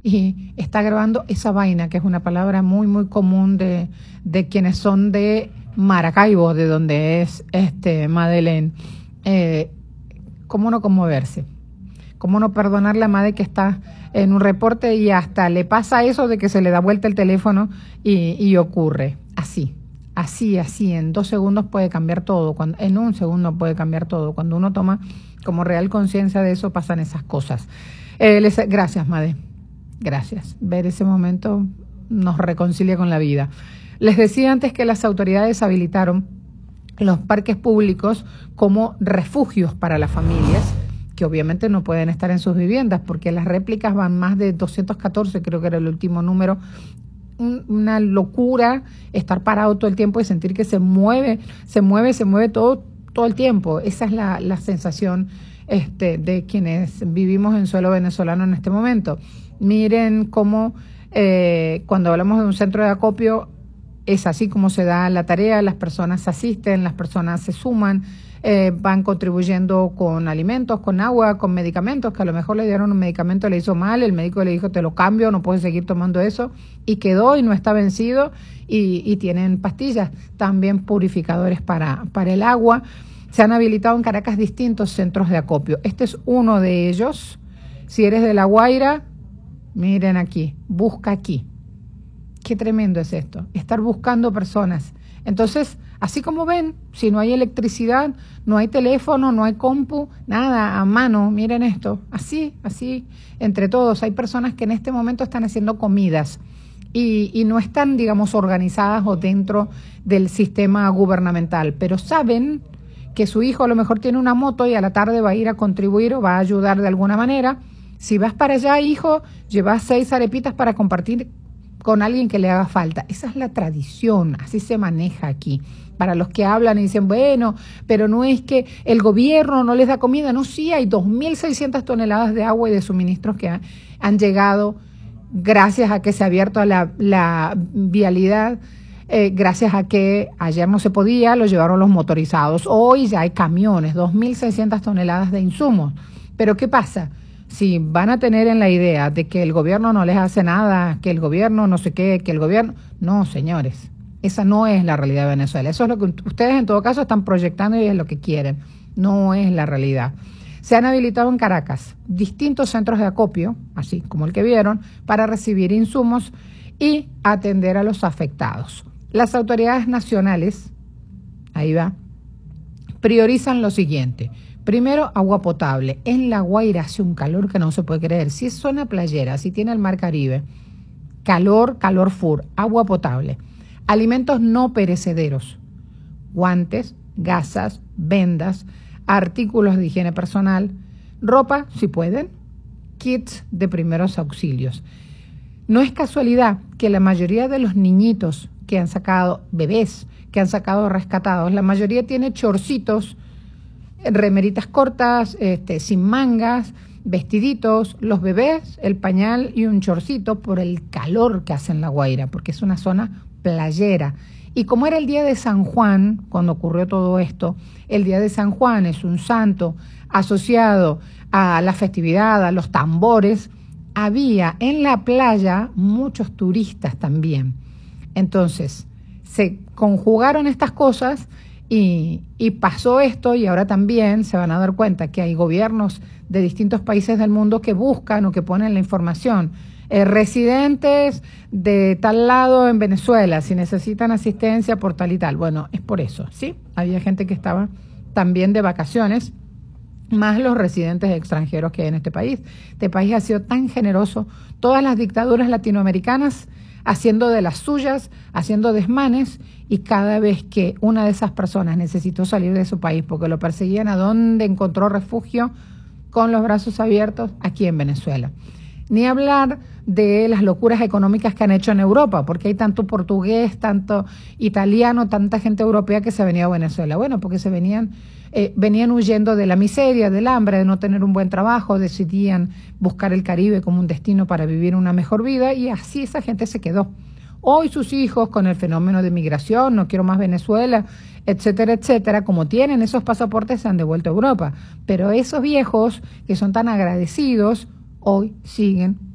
y está grabando esa vaina, que es una palabra muy, muy común de quienes son de Maracaibo, de donde es Madeleine. ¿Cómo no conmoverse? ¿Cómo no perdonar la madre que está en un reporte y hasta le pasa eso de que se le da vuelta el teléfono y ocurre así? Así, en 2 segundos puede cambiar todo, en 1 segundo puede cambiar todo. Cuando uno toma como real conciencia de eso, pasan esas cosas. Gracias, Made, gracias. Ver ese momento nos reconcilia con la vida. Les decía antes que las autoridades habilitaron los parques públicos como refugios para las familias, que obviamente no pueden estar en sus viviendas, porque las réplicas van más de 214, creo que era el último número. Una locura estar parado todo el tiempo y sentir que se mueve todo el tiempo. Esa es la sensación de quienes vivimos en suelo venezolano en este momento. Miren cómo cuando hablamos de un centro de acopio es así como se da la tarea, las personas asisten, las personas se suman, van contribuyendo con alimentos, con agua, con medicamentos, que a lo mejor le dieron un medicamento, le hizo mal, el médico le dijo te lo cambio, no puedes seguir tomando eso, y quedó y no está vencido, y tienen pastillas, también purificadores para el agua. Se han habilitado en Caracas distintos centros de acopio. Este es uno de ellos. Si eres de La Guaira, miren aquí, busca aquí. Qué tremendo es esto, estar buscando personas. Entonces, así como ven, si no hay electricidad, no hay teléfono, no hay compu, nada, a mano, miren esto, así, entre todos. Hay personas que en este momento están haciendo comidas y no están, digamos, organizadas o dentro del sistema gubernamental, pero saben que su hijo a lo mejor tiene una moto y a la tarde va a ir a contribuir o va a ayudar de alguna manera. Si vas para allá, hijo, llevas 6 arepitas para compartir con alguien que le haga falta. Esa es la tradición, así se maneja aquí. Para los que hablan y dicen, bueno, pero no es que el gobierno no les da comida. No, sí, hay 2.600 toneladas de agua y de suministros que han llegado gracias a que se ha abierto la vialidad, gracias a que ayer no se podía, lo llevaron los motorizados. Hoy ya hay camiones, 2.600 toneladas de insumos. Pero ¿qué pasa? Si van a tener en la idea de que el gobierno no les hace nada, que el gobierno no sé qué, que el gobierno... No, señores, esa no es la realidad de Venezuela. Eso es lo que ustedes en todo caso están proyectando y es lo que quieren. No es la realidad. Se han habilitado en Caracas distintos centros de acopio, así como el que vieron, para recibir insumos y atender a los afectados. Las autoridades nacionales, ahí va, priorizan lo siguiente. Primero, agua potable. En La Guaira hace un calor que no se puede creer. Si es zona playera, si tiene el mar Caribe, calor full, agua potable. Alimentos no perecederos, guantes, gasas, vendas, artículos de higiene personal, ropa, si pueden, kits de primeros auxilios. No es casualidad que la mayoría de los niñitos que han sacado, bebés que han sacado rescatados, la mayoría tiene chorcitos, remeritas cortas, sin mangas, vestiditos, los bebés, el pañal y un chorcito por el calor que hace en La Guaira, porque es una zona playera. Y como era el día de San Juan, cuando ocurrió todo esto, el día de San Juan es un santo asociado a la festividad, a los tambores, había en la playa muchos turistas también. Entonces, se conjugaron estas cosas y pasó esto, y ahora también se van a dar cuenta que hay gobiernos de distintos países del mundo que buscan o que ponen la información. Residentes de tal lado en Venezuela, si necesitan asistencia por tal y tal. Bueno, es por eso, ¿sí? Había gente que estaba también de vacaciones, más los residentes extranjeros que hay en este país. Este país ha sido tan generoso, todas las dictaduras latinoamericanas haciendo de las suyas, haciendo desmanes, y cada vez que una de esas personas necesitó salir de su país porque lo perseguían, ¿a dónde encontró refugio? Con los brazos abiertos, aquí en Venezuela. Ni hablar de las locuras económicas que han hecho en Europa, porque hay tanto portugués, tanto italiano, tanta gente europea que se venía a Venezuela. Bueno, porque venían huyendo de la miseria, del hambre, de no tener un buen trabajo, decidían buscar el Caribe como un destino para vivir una mejor vida, y así esa gente se quedó. Hoy sus hijos, con el fenómeno de migración, no quiero más Venezuela, etcétera, etcétera, como tienen esos pasaportes, se han devuelto a Europa. Pero esos viejos que son tan agradecidos, hoy siguen